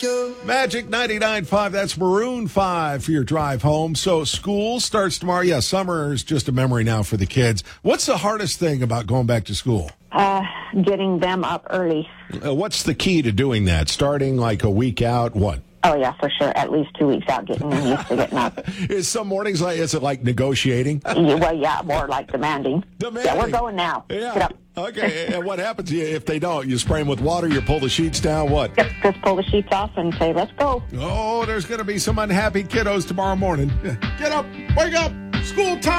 Magic 99.5, that's Maroon 5 for your drive home. So school starts tomorrow. Yeah, summer is just a memory now for the kids. What's the hardest thing about going back to school? Getting them up early. What's the key to doing that? Starting like a week out, what? Oh, yeah, for sure. At least 2 weeks out, getting them used to getting up. Is some mornings is it like negotiating? Well, yeah, more like demanding. Demanding. Yeah, we're going now. Yeah. Get up. Okay, and what happens if they don't? You spray them with water, you pull the sheets down, what? Yep, just pull the sheets off and say, let's go. Oh, there's going to be some unhappy kiddos tomorrow morning. Get up, wake up, school time.